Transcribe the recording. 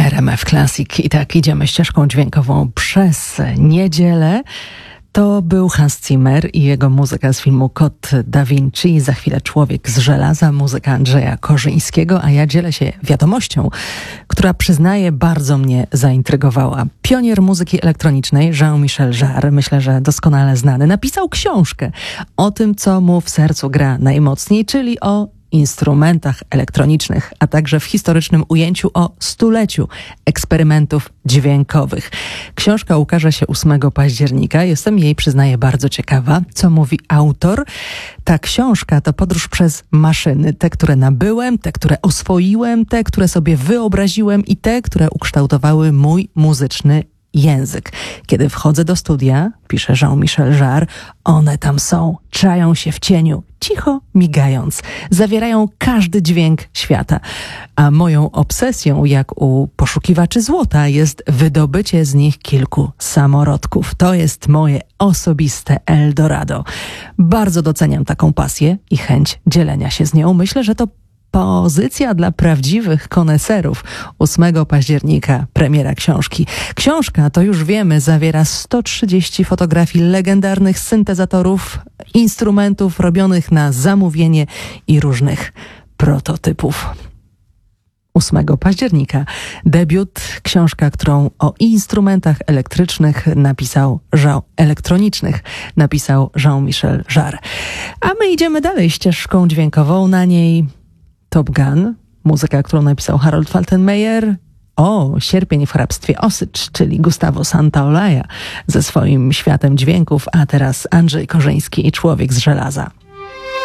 RMF Classic i tak idziemy ścieżką dźwiękową przez niedzielę. To był Hans Zimmer i jego muzyka z filmu Kod Da Vinci. Za chwilę Człowiek z żelaza, muzyka Andrzeja Korzyńskiego, a ja dzielę się wiadomością, która, przyznaję, bardzo mnie zaintrygowała. Pionier muzyki elektronicznej Jean-Michel Jarre, myślę, że doskonale znany, napisał książkę o tym, co mu w sercu gra najmocniej, czyli o instrumentach elektronicznych, a także w historycznym ujęciu o stuleciu eksperymentów dźwiękowych. Książka ukaże się 8 października. Jestem jej, przyznaję, bardzo ciekawa. Co mówi autor? Ta książka to podróż przez maszyny. Te, które nabyłem, te, które oswoiłem, te, które sobie wyobraziłem i te, które ukształtowały mój muzyczny język. Kiedy wchodzę do studia, pisze Jean-Michel Jarre, one tam są, czają się w cieniu, cicho migając, zawierają każdy dźwięk świata. A moją obsesją, jak u poszukiwaczy złota, jest wydobycie z nich kilku samorodków. To jest moje osobiste Eldorado. Bardzo doceniam taką pasję i chęć dzielenia się z nią. Myślę, że to pozycja dla prawdziwych koneserów. 8 października premiera książki. Książka, to już wiemy, zawiera 130 fotografii legendarnych syntezatorów, instrumentów robionych na zamówienie i różnych prototypów. 8 października debiut, książka, którą o instrumentach elektronicznych napisał Jean-Michel Jarre. A my idziemy dalej ścieżką dźwiękową, na niej Top Gun, muzyka, którą napisał Harold Faltermeyer. Sierpień w hrabstwie Osycz, czyli Gustavo Santaolalla ze swoim światem dźwięków, a teraz Andrzej Korzyński i Człowiek z żelaza.